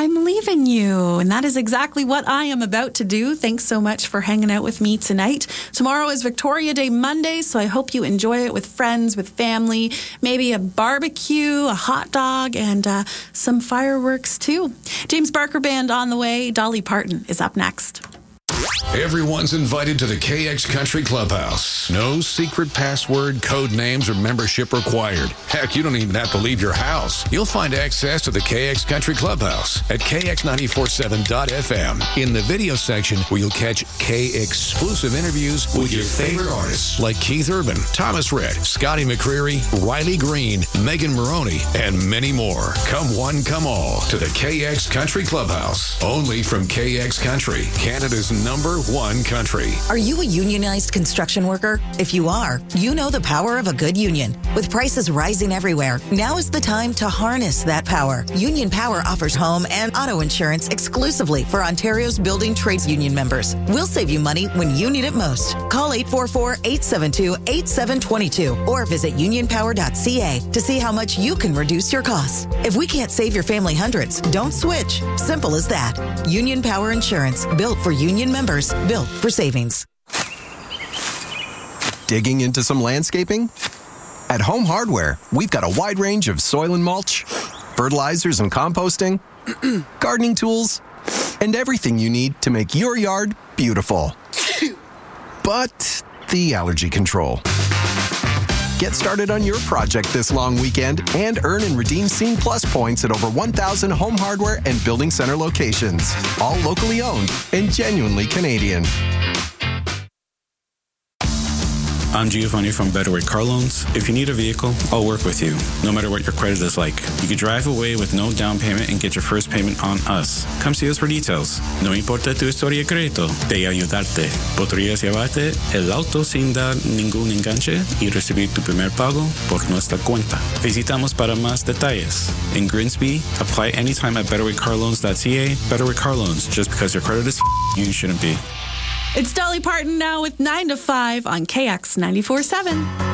I'm leaving you. And that is exactly what I am about to do. Thanks so much for hanging out with me tonight. Tomorrow is Victoria Day Monday, so I hope you enjoy it with friends, with family, maybe a barbecue, a hot dog, and some fireworks too. James Barker Band on the way. Dolly Parton is up next. Everyone's invited to the KX Country Clubhouse. No secret password, code names, or membership required. Heck, you don't even have to leave your house. You'll find access to the KX Country Clubhouse at kx947.fm in the video section, where you'll catch K-exclusive interviews with your favorite artists like Keith Urban, Thomas Rhett, Scotty McCreery, Riley Green, Megan Maroney, and many more. Come one, come all to the KX Country Clubhouse. Only from KX Country, Canada's #1 country. Are you a unionized construction worker? If you are, you know the power of a good union. With prices rising everywhere, now is the time to harness that power. Union Power offers home and auto insurance exclusively for Ontario's building trades union members. We'll save you money when you need it most. Call 844-872-8722 or visit unionpower.ca to see how much you can reduce your costs. If we can't save your family hundreds, don't switch. Simple as that. Union Power Insurance, built for union members, built for savings. Digging into some landscaping? At Home Hardware, we've got a wide range of soil and mulch, fertilizers and composting, gardening tools, and everything you need to make your yard beautiful. But the allergy control. Get started on your project this long weekend and earn and redeem Scene Plus points at over 1,000 Home Hardware and Building Center locations. All locally owned and genuinely Canadian. I'm Giovanni from Betterway Car Loans. If you need a vehicle, I'll work with you, no matter what your credit is like. You can drive away with no down payment and get your first payment on us. Come see us for details. No importa tu historia de crédito, de ayudarte. Podrías llevarte el auto sin dar ningún enganche y recibir tu primer pago por nuestra cuenta. Visitamos para más detalles. In Grimsby, apply anytime at betterwaycarloans.ca. Betterway Car Loans. Just because your credit is you shouldn't be. It's Dolly Parton now with 9 to 5 on KX 94.7.